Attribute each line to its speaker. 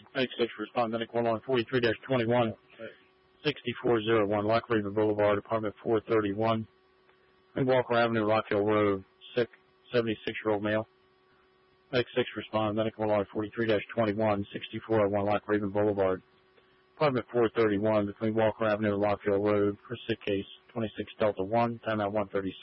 Speaker 1: Medic 6 respond. Medic 1 on 43-21, 6401 Lock Raven Boulevard, apartment 431. Walker Avenue, Rock Hill Road, sick, 76-year-old male. Medic 6 respond. Medic 1 on 43-21, 6401 Lock Raven Boulevard, apartment 431 between Walker Avenue and Rock Hill Road for sick case 26 Delta 1, timeout 136.